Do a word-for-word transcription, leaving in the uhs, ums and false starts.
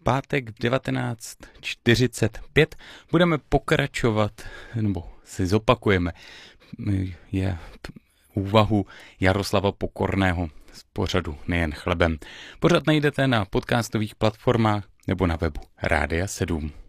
pátek v devatenáct čtyřicet pět budeme pokračovat, nebo si zopakujeme je úvahu Jaroslava Pokorného z pořadu Nejen chlebem. Pořad najdete na podcastových platformách nebo na webu Rádia sedm.